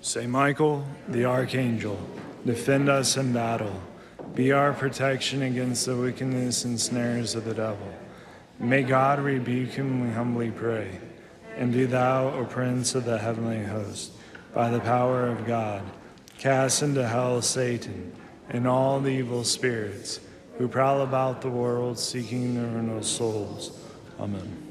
Saint Michael, the Archangel, defend us in battle. Be our protection against the wickedness and snares of the devil. May God rebuke him, we humbly pray. And do thou, O Prince of the heavenly host, by the power of God, cast into hell Satan and all the evil spirits who prowl about the world seeking their own souls. Amen.